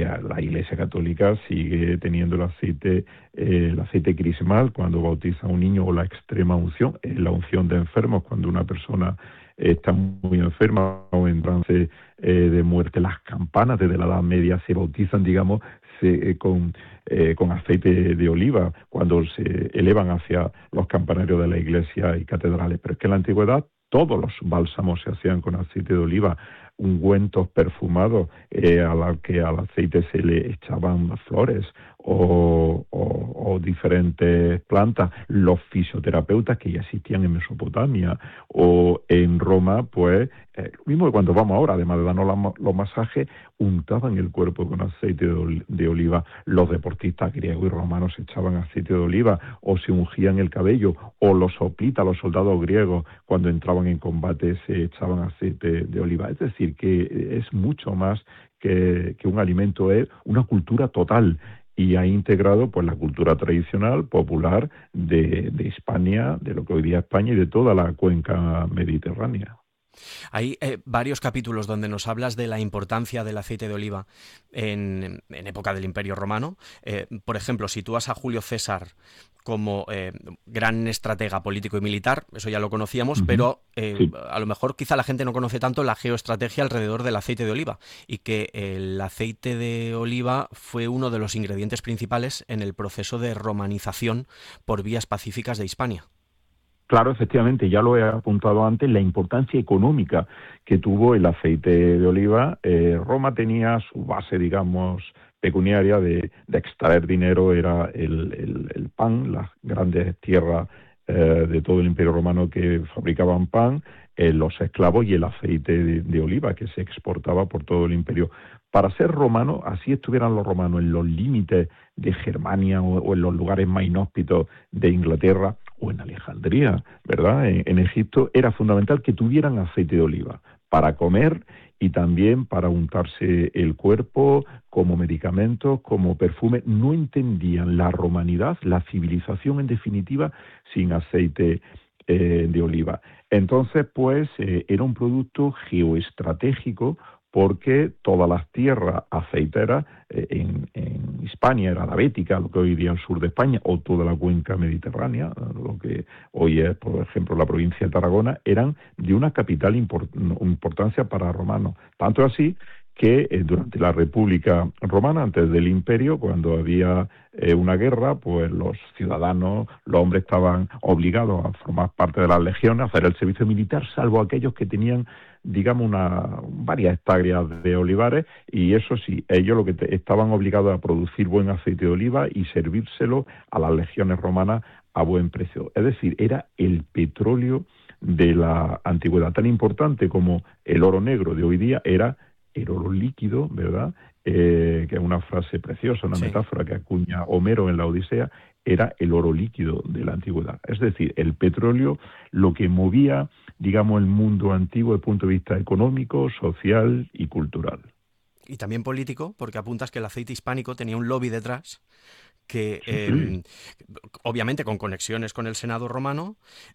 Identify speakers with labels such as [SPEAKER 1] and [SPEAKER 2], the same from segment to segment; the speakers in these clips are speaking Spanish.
[SPEAKER 1] la Iglesia Católica sigue teniendo el aceite crismal cuando bautiza a un niño, o la extrema unción, la unción de enfermos cuando una persona está muy enferma o en trance de muerte. Las campanas desde la Edad Media se bautizan, digamos, con aceite de oliva cuando se elevan hacia los campanarios de la iglesia y catedrales. Pero es que en la antigüedad todos los bálsamos se hacían con aceite de oliva, ungüentos perfumados a la que al aceite se le echaban flores o diferentes plantas. Los fisioterapeutas que ya existían en Mesopotamia o en Roma, pues lo mismo que cuando vamos ahora, además de darnos los masajes, untaban el cuerpo con aceite de oliva. Los deportistas griegos y romanos echaban aceite de oliva o se ungían el cabello, o los hoplitas, los soldados griegos, cuando entraban en combate se echaban aceite de oliva. Es decir, que es mucho más que un alimento, es una cultura total, y ha integrado pues la cultura tradicional popular de Hispania, de lo que hoy día es España y de toda la cuenca mediterránea.
[SPEAKER 2] Hay varios capítulos donde nos hablas de la importancia del aceite de oliva en época del Imperio Romano. Por ejemplo, sitúas a Julio César como gran estratega político y militar, eso ya lo conocíamos,
[SPEAKER 1] Uh-huh.
[SPEAKER 2] pero
[SPEAKER 1] Sí.
[SPEAKER 2] a lo mejor quizá la gente no conoce tanto la geoestrategia alrededor del aceite de oliva, y que el aceite de oliva fue uno de los ingredientes principales en el proceso de romanización por vías pacíficas de Hispania.
[SPEAKER 1] Claro, efectivamente, ya lo he apuntado antes, la importancia económica que tuvo el aceite de oliva. Roma tenía su base, digamos, pecuniaria de extraer dinero, era el pan, las grandes tierras de todo el Imperio Romano que fabricaban pan, los esclavos y el aceite de oliva que se exportaba por todo el imperio. Para ser romano, así estuvieran los romanos en los límites de Germania o en los lugares más inhóspitos de Inglaterra o en Alejandría, ¿verdad? En Egipto era fundamental que tuvieran aceite de oliva para comer y también para untarse el cuerpo, como medicamentos, como perfume. No entendían la romanidad, la civilización en definitiva, sin aceite de oliva. Entonces, pues, era un producto geoestratégico porque todas las tierras aceiteras en Hispania, era la Bética, lo que hoy día es el sur de España, o toda la cuenca mediterránea, lo que hoy es, por ejemplo, la provincia de Tarragona, eran de una capital importancia para romanos. Tanto así que durante la República Romana, antes del Imperio, cuando había una guerra, pues los ciudadanos, los hombres estaban obligados a formar parte de las legiones, a hacer el servicio militar, salvo aquellos que tenían, digamos, varias hectáreas de olivares, y eso sí, ellos lo que estaban obligados a producir buen aceite de oliva y servírselo a las legiones romanas a buen precio. Es decir, era el petróleo de la antigüedad. Tan importante como el oro negro de hoy día era el oro líquido, ¿verdad? Que es una frase preciosa, una
[SPEAKER 2] Sí.
[SPEAKER 1] metáfora que acuña Homero en la Odisea, era el oro líquido de la antigüedad. Es decir, el petróleo, lo que movía, digamos, el mundo antiguo desde el punto de vista económico, social y cultural.
[SPEAKER 2] Y también político, porque apuntas que el aceite hispánico tenía un lobby detrás que,
[SPEAKER 1] Sí, sí.
[SPEAKER 2] obviamente, con conexiones con el Senado romano,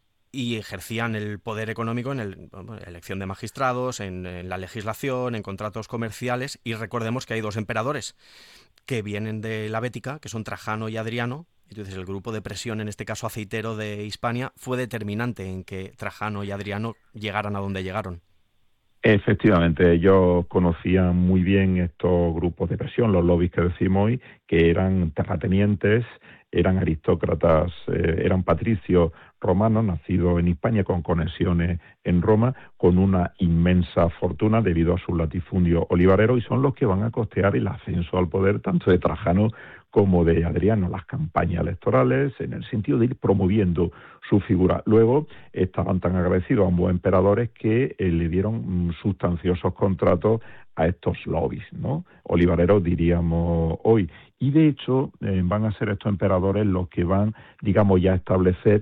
[SPEAKER 2] y ejercían el poder económico en elección de magistrados, en la legislación, en contratos comerciales. Y recordemos que hay dos emperadores que vienen de la Bética, que son Trajano y Adriano. Entonces el grupo de presión, en este caso aceitero de Hispania, fue determinante en que Trajano y Adriano llegaran a donde llegaron.
[SPEAKER 1] Efectivamente, ellos conocían muy bien estos grupos de presión, los lobbies que decimos hoy, que eran terratenientes, eran aristócratas, eran patricios romanos nacidos en España con conexiones en Roma, con una inmensa fortuna debido a su latifundio olivarero, y son los que van a costear el ascenso al poder tanto de Trajano como de Adriano, las campañas electorales, en el sentido de ir promoviendo su figura. Luego estaban tan agradecidos a ambos emperadores que le dieron sustanciosos contratos a estos lobbies, ¿no? Olivareros, diríamos hoy. Y de hecho van a ser estos emperadores los que van, digamos, ya a establecer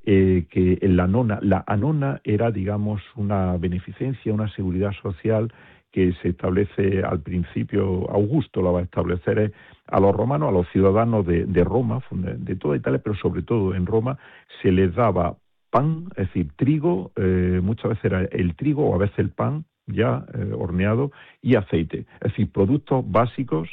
[SPEAKER 1] que en la anona era, digamos, una beneficencia, una seguridad social que se establece al principio. Augusto la va a establecer a los romanos, a los ciudadanos de Roma, de toda Italia, pero sobre todo en Roma, se les daba pan, es decir, trigo, muchas veces era el trigo o a veces el pan ya horneado, y aceite, es decir, productos básicos